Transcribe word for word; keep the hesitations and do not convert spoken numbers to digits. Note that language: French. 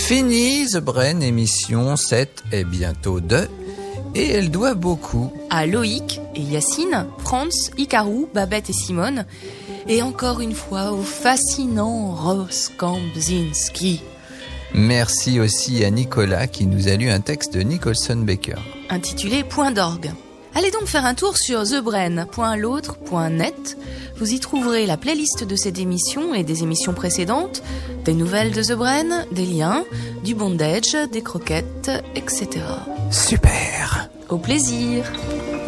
Fini The Brain, émission sept est bientôt deux. Et elle doit beaucoup à Loïc et Yacine, Franz, Icarou, Babette et Simone. Et encore une fois au fascinant Ross Kambzinski. Merci aussi à Nicolas qui nous a lu un texte de Nicholson Baker. Intitulé Point d'orgue. Allez donc faire un tour sur the brain point l'autre point net. Vous y trouverez la playlist de cette émission et des émissions précédentes, des nouvelles de The Brain, des liens, du bondage, des croquettes, et cetera. Super! Au plaisir!